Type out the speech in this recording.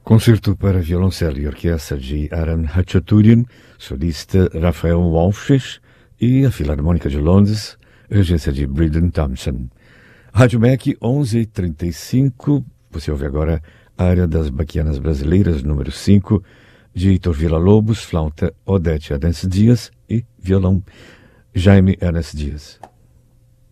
Concerto para violoncelo e orquestra de Aram Khachaturian, solista Rafael Wolfschisch e a Filarmônica de Londres, regência de Bryden Thompson. Rádio MEC 11h35, você ouve agora a área das Baquianas Brasileiras, número 5, de Heitor Villa-Lobos, flauta Odete Ernest Dias e violão Jaime Ernest Dias.